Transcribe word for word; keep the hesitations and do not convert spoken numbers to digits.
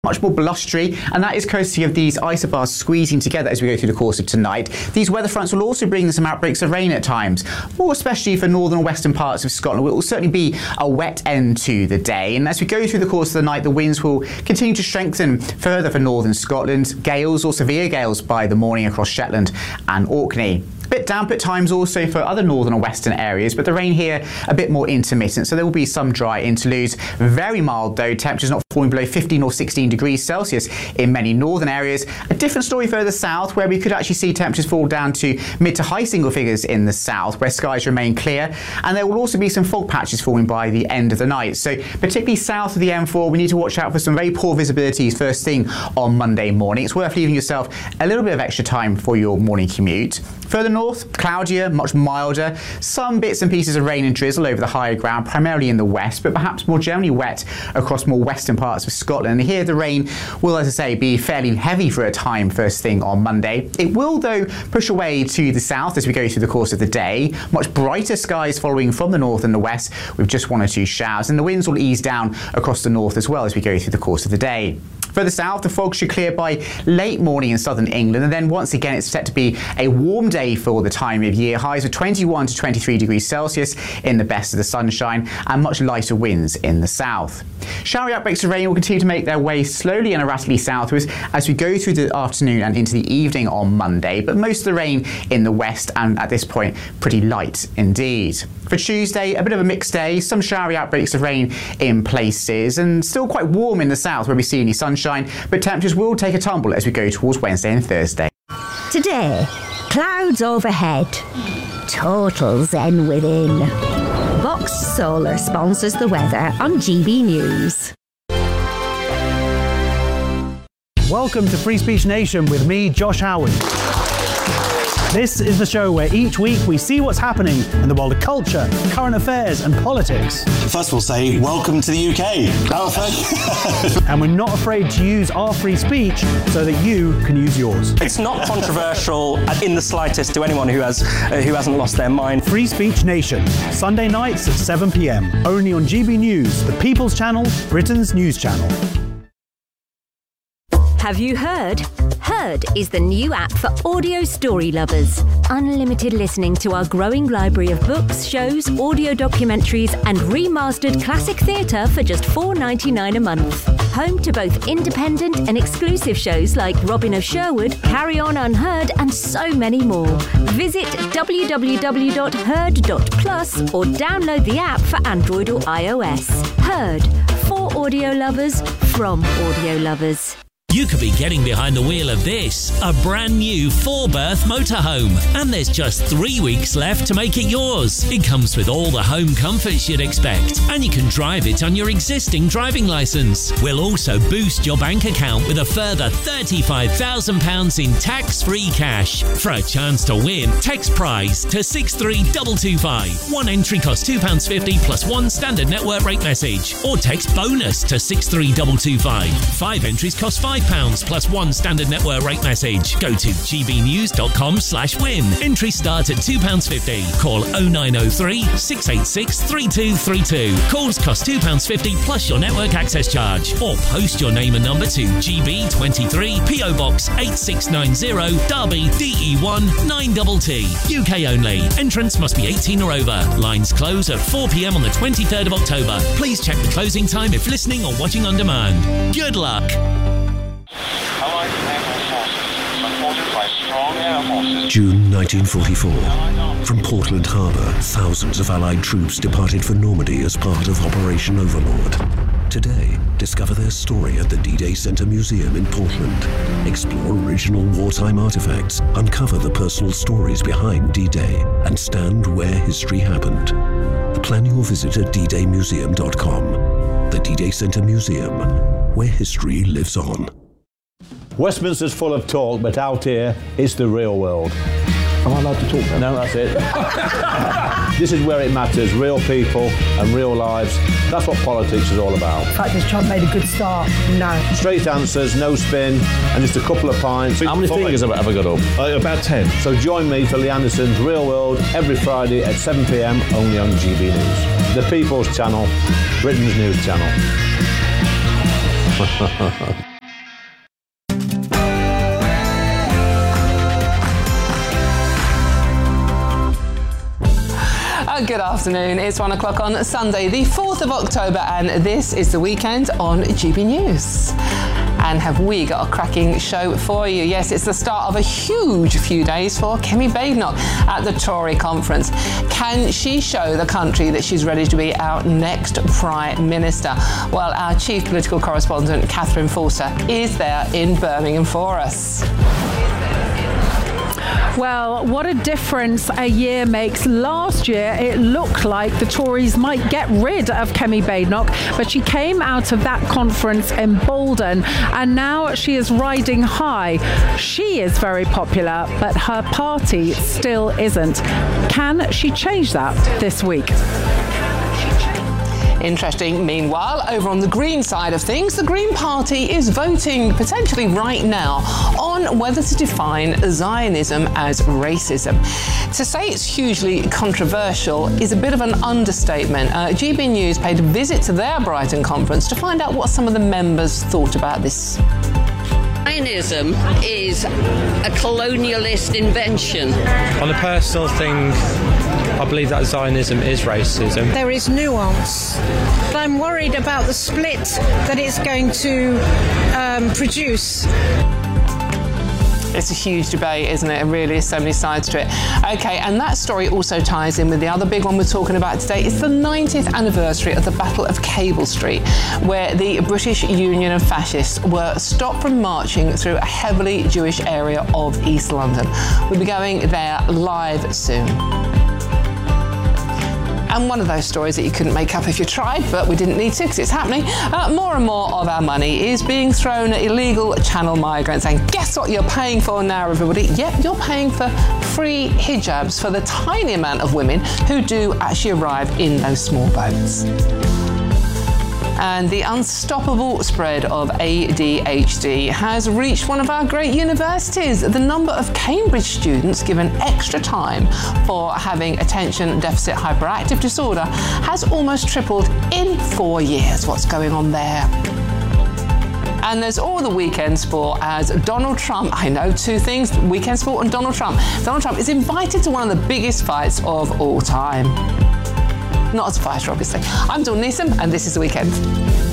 much more blustery, and that is courtesy of these isobars squeezing together as we go through the course of tonight. These weather fronts will also bring some outbreaks of rain at times, more especially for northern and western parts of Scotland. It will certainly be a wet end to the day, and as we go through the course of the night, the winds will continue to strengthen further for northern Scotland. Gales or severe gales by the morning across Shetland and Orkney. A bit damp at times also for other northern and western areas, but the rain here a bit more intermittent, so there will be some dry interludes. Very mild though, temperatures not falling below fifteen or sixteen degrees Celsius in many northern areas. A different story further south, where we could actually see temperatures fall down to mid to high single figures in the south, where skies remain clear, and there will also be some fog patches forming by the end of the night. So particularly south of the M four, we need to watch out for some very poor visibilities first thing on Monday morning. It's worth leaving yourself a little bit of extra time for your morning commute. Further north, cloudier, much milder, some bits and pieces of rain and drizzle over the higher ground, primarily in the west, but perhaps more generally wet across more western parts of Scotland. And here the rain will, as I say, be fairly heavy for a time first thing on Monday. It will, though, push away to the south as we go through the course of the day. Much brighter skies following from the north and the west with just one or two showers, and the winds will ease down across the north as well as we go through the course of the day. Further south, the fog should clear by late morning in southern England, and then once again it's set to be a warm day for the time of year. Highs of twenty-one to twenty-three degrees Celsius in the best of the sunshine, and much lighter winds in the south. Showery outbreaks of rain will continue to make their way slowly and erratically southwards as we go through the afternoon and into the evening on Monday, but most of the rain in the west, and at this point pretty light indeed. For Tuesday, a bit of a mixed day, some showery outbreaks of rain in places, and still quite warm in the south where we see any sunshine, but temperatures will take a tumble as we go towards Wednesday and Thursday. Today, clouds overhead, total zen within. Box Solar sponsors the weather on G B News. Welcome to Free Speech Nation with me, Josh Howard. This is the show where each week we see what's happening in the world of culture, current affairs and politics. First we'll say welcome to the U K. Oh, thank you. And we're not afraid to use our free speech so that you can use yours. It's not controversial in the slightest to anyone who has uh, who hasn't lost their mind. Free Speech Nation, Sunday nights at seven p m, only on G B News, the People's Channel, Britain's news channel. Have you heard? Heard is the new app for audio story lovers. Unlimited listening to our growing library of books, shows, audio documentaries and remastered classic theatre for just four pounds ninety-nine a month. Home to both independent and exclusive shows like Robin of Sherwood, Carry On Unheard and so many more. Visit w w w dot heard dot plus or download the app for Android or iOS. Heard, for audio lovers, from audio lovers. You could be getting behind the wheel of this, a brand new four-berth motorhome, and there's just three weeks left to make it yours. It comes with all the home comforts you'd expect, and you can drive it on your existing driving licence. We'll also boost your bank account with a further thirty-five thousand pounds in tax-free cash. For a chance to win, text prize to six three two two five. One entry costs two pounds fifty plus one standard network rate message, or text bonus to six three two two five. Five entries cost five pounds plus one standard network rate message. Go to g b news dot com slash win. Entries start at two pounds fifty. Call oh nine oh three, six eight six, three two three two. Calls cost two pounds fifty plus your network access charge. Or post your name and number to G B twenty-three, P O Box eight six nine zero, Derby, D E one nine T T. U K only. Entrance must be eighteen or over. Lines close at four p m on the twenty-third of October. Please check the closing time if listening or watching on demand. Good luck. June nineteen forty-four. From Portland Harbour, thousands of Allied troops departed for Normandy as part of Operation Overlord. Today, discover their story at the D-Day Center Museum in Portland. Explore original wartime artifacts, uncover the personal stories behind D-Day, and stand where history happened. Plan your visit at d day museum dot com. The D-Day Center Museum, where history lives on. Westminster's full of talk, but out here, it's the real world. Am I allowed to talk now? No, that's it. This is where it matters, real people and real lives. That's what politics is all about. In fact, has Trump made a good start? No. Straight answers, no spin, and just a couple of pints. How many fingers have I ever got up? Uh, about ten. So join me for Lee Anderson's Real World every Friday at seven p m only on G B News. The People's Channel, Britain's news channel. Uh, good afternoon. It's one o'clock on Sunday, the fourth of October, and this is The Weekend on G B News. And have we got a cracking show for you? Yes, it's the start of a huge few days for Kemi Badenoch at the Tory conference. Can she show the country that she's ready to be our next Prime Minister? Well, our chief political correspondent, Catherine Forster, is there in Birmingham for us. Well, what a difference a year makes. Last year, it looked like the Tories might get rid of Kemi Badenoch, but she came out of that conference emboldened, and now she is riding high. She is very popular, but her party still isn't. Can she change that this week? Interesting. Meanwhile, over on the Green side of things, the Green Party is voting potentially right now on whether to define Zionism as racism. To say it's hugely controversial is a bit of an understatement. Uh, G B News paid a visit to their Brighton conference to find out what some of the members thought about this. Zionism is a colonialist invention. On a personal thing, I believe that Zionism is racism. There is nuance. But I'm worried about the split that it's going to um, produce. It's a huge debate, isn't it? It really is so many sides to it. OK, and that story also ties in with the other big one we're talking about today. It's the ninetieth anniversary of the Battle of Cable Street, where the British Union of Fascists were stopped from marching through a heavily Jewish area of East London. We'll be going there live soon. And one of those stories that you couldn't make up if you tried, but we didn't need to because it's happening. Uh, more and more of our money is being thrown at illegal channel migrants. And guess what you're paying for now, everybody? Yep, you're paying for free hijabs for the tiny amount of women who do actually arrive in those small boats. And the unstoppable spread of A D H D has reached one of our great universities. The number of Cambridge students given extra time for having attention deficit hyperactive disorder has almost tripled in four years. What's going on there? And there's all the weekend sport as Donald Trump, I know two things, weekend sport and Donald Trump. Donald Trump is invited to one of the biggest fights of all time. Not as a fighter, obviously. I'm Dawn Neeson, and this is The Weekend.